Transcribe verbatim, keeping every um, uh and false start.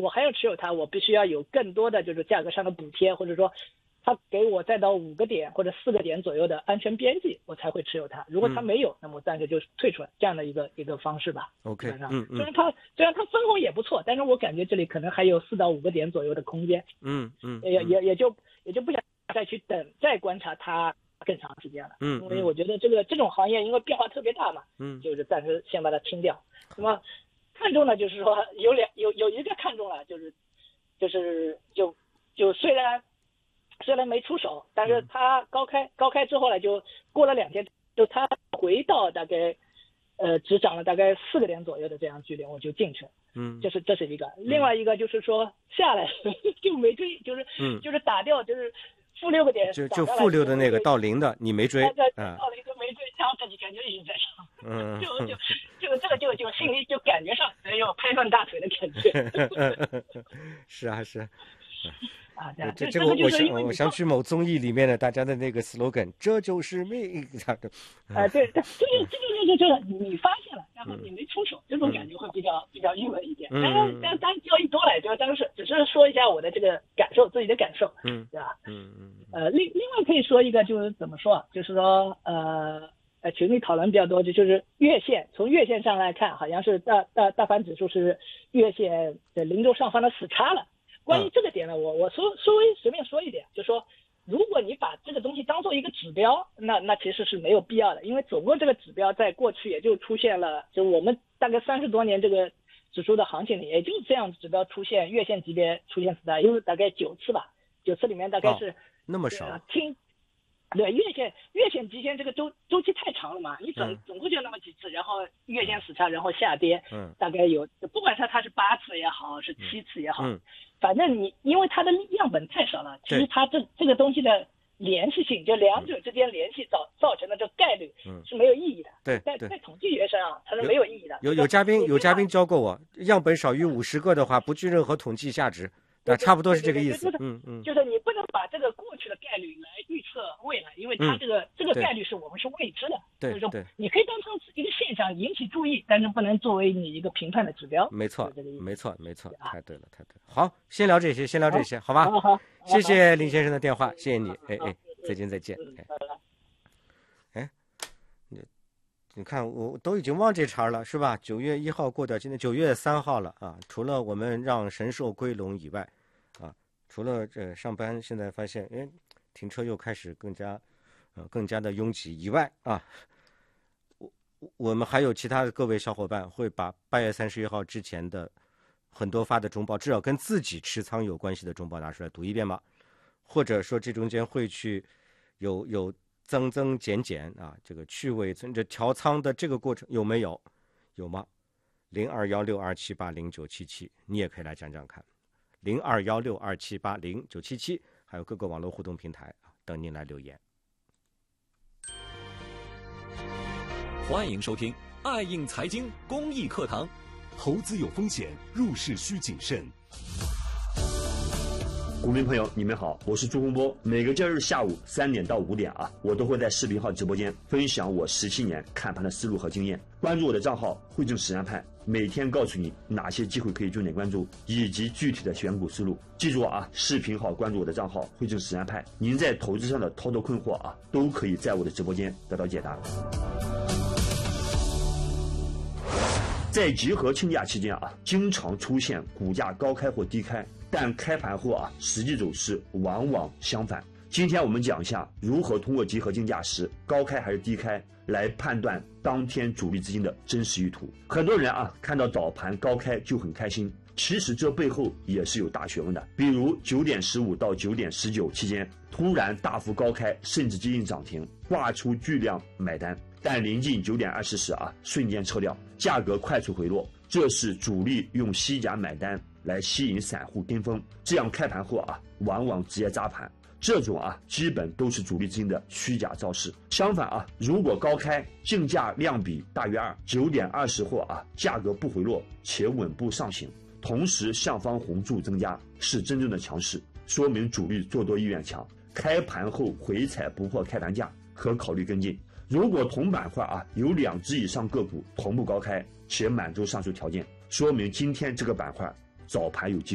我还要持有它，我必须要有更多的就是价格上的补贴，或者说它给我再到五个点或者四个点左右的安全边际，我才会持有它。如果它没有，嗯、那么我暂时就退出来，这样的一个一个方式吧。 OK， 嗯嗯，虽然它虽然它分红也不错，但是我感觉这里可能还有四到五个点左右的空间。 嗯嗯， 也也也就也就不想再去等再观察它更长时间了。 嗯， 因为我觉得这个这种行业因为变化特别大嘛， 嗯， 就是暂时先把它清掉。那么看中呢，就是说有两有有一个看中了，就是就是就就虽然。虽然没出手，但是它高开高开之后呢，就过了两天，就它回到大概，呃，只涨了大概四个点左右的这样距离，我就进去了。 嗯， 这是这是一个。另外一个就是说下来就没追，就是嗯，就是打掉，就是负六个点， 就就负六的那个到零的你没追， 嗯，到零就没追，然后这几天就一直在上， 嗯， 就就就这个就就心里就感觉上没有拍断大腿的感觉。 是啊是。 啊， 这这个我想我想起某综艺里面的大家的那个 slogan， 这就是命。 啊，对，这这个这个这个这个你发现了，然后你没出手，这种感觉会比较比较郁闷一点。当然，当当交易多了，就当是只是说一下我的这个感受，自己的感受， 嗯， 对吧？ 嗯嗯。 呃，另另外可以说一个就是怎么说，就是说呃呃群里讨论比较多，就就是月线，从月线上来看，好像是大大大盘指数是月线的零轴上方的死叉了。关于这个点呢，我我说稍微随便说一点，就是说，如果你把这个东西当做一个指标，那那其实是没有必要的，因为总共这个指标在过去也就出现了，就我们大概三十多年这个指数的行情里，也就是这样指标出现月线级别出现死叉，因为大概九次吧，九次里面大概是、哦、 那么少， 听。对，月线、月线、极限这个周周期太长了嘛，你总、嗯、总共就那么几次，然后月线死叉，然后下跌，嗯，大概有不管它它是八次也好，是七次也好，嗯，反正你因为它的样本太少了，其实它这这个东西的联系性，就两者之间联系造造成的这概率是没有意义的， 对， 在在统计学上啊，它是没有意义的。 有有嘉宾有嘉宾教过我，样本少于五十个的话，不具任何统计价值。那差不多是这个意思，嗯嗯， 就是你不能把这个过去的概率来预测未来，因为它这个、嗯、这个概率是我们是未知的， 对， 就是说你可以当成一个现象引起注意，但是不能作为你一个评判的指标。 没错，没错，没错，太对了，太对了。好，先聊这些，先聊这些，好吧？ 好，好， 谢谢林先生的电话，谢谢你，哎哎，再见再见，哎，哎，你你看我都已经忘这茬了，是吧？九月一号过掉，今天九月三号了啊，除了我们让神兽归笼以外。除了这上班，现在发现，哎，停车又开始更加，呃，更加的拥挤以外啊，我我们还有其他的各位小伙伴会把八月三十一号之前的很多发的中报，至少跟自己持仓有关系的中报拿出来读一遍吗？或者说这中间会去有有增增减减啊，这个去尾存这调仓的这个过程有没有？有吗？零二幺六二七八零九七七，你也可以来讲讲看。零二幺六二七八零九七七，还有各个网络互动平台等您来留言。 欢迎收听爱应财经公益课堂。 投资有风险，入市需谨慎。 股民朋友，你们好，我是朱洪波。每个交易日下午三点到五点啊，我都会在视频号直播间分享我十七年看盘的思路和经验。关注我的账号汇正实战派，每天告诉你哪些机会可以重点关注，以及具体的选股思路。记住啊，视频号关注我的账号汇正实战派，您在投资上的操作困惑啊，都可以在我的直播间得到解答。在集合庆假期间啊，经常出现股价高开或低开，但开盘后啊，实际走势往往相反。今天我们讲一下如何通过集合竞价时高开还是低开来判断当天主力资金的真实意图。很多人啊看到早盘高开就很开心，其实这背后也是有大学问的。比如九点十五到九点十九期间突然大幅高开，甚至接近涨停，挂出巨量买单，但临近九点二十时啊瞬间撤掉，价格快速回落，这是主力用吸价买单来吸引散户跟风，这样开盘后啊往往直接砸盘。这种啊基本都是主力资金的虚假造势。相反啊，如果高开竞价量比大于二，九点二十后啊价格不回落且稳步上行，同时上方红柱增加，是真正的强势，说明主力做多意愿强。开盘后回踩不破开盘价，可考虑跟进。如果同板块啊有两只以上个股同步高开且满足上述条件，说明今天这个板块早盘有机会。